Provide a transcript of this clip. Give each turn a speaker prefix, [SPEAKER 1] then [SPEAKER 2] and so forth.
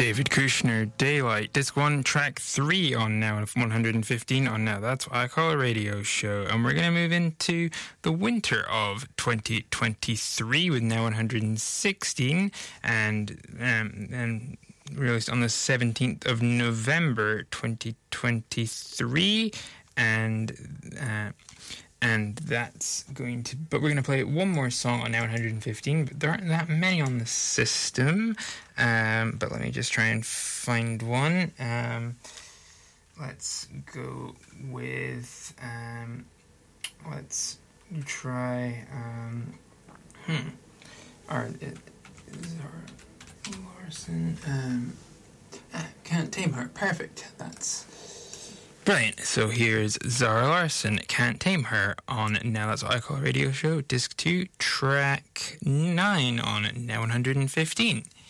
[SPEAKER 1] David Kushner, Daylight, Disc 1, Track 3 on Now 115 on Now. That's what I call a radio show. And we're going to move into the winter of 2023 with Now 116 and released on the 17th of November 2023. And that's going to... But we're going to play one more song on Now 115, but there aren't that many on the system. But let me just try and find one. Let's go with... let's try... Zara Larsson. Can't Tame Her. Perfect. That's... Brilliant. So here's Zara Larsson, Can't Tame Her on Now That's What I Call a Radio Show, Disc 2, Track 9 on Now 115.